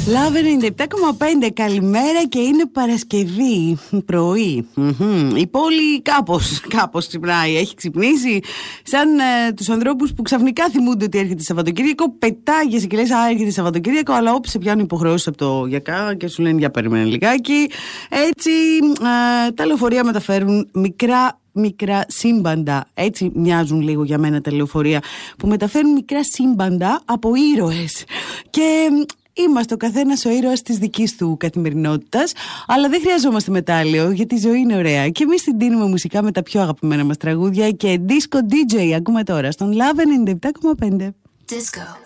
Λάβε 97,5. Καλημέρα και είναι Παρασκευή πρωί. Η πόλη κάπως ξυπνάει. Έχει ξυπνήσει σαν τους ανθρώπους που ξαφνικά θυμούνται ότι έρχεται Σαββατοκύριακο. Πετάγεσαι και λες έρχεται Σαββατοκύριακο, αλλά όπου σε πιάνουν υποχρεώσεις από το ΓΙΑΚΑ και σου λένε για περίμενε λιγάκι. Έτσι τα λεωφορεία μεταφέρουν μικρά σύμπαντα. Έτσι μοιάζουν λίγο για μένα τα λεωφορεία, που μεταφέρουν μικρά σύμπαντα από ήρωες. Και είμαστε ο καθένας ο ήρωας της δικής του καθημερινότητας, αλλά δεν χρειαζόμαστε μετάλλιο, γιατί η ζωή είναι ωραία. Και εμείς την τίνουμε μουσικά με τα πιο αγαπημένα μας τραγούδια και disco DJ ακούμε τώρα στον Love 97,5. Disco.